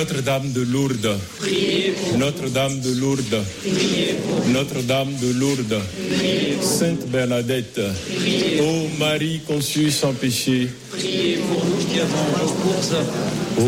Notre-Dame de Lourdes, Notre-Dame de Lourdes, Notre-Dame de Lourdes, Sainte Bernadette, ô Marie conçue sans péché, priez pour nous qui avons recours à vous.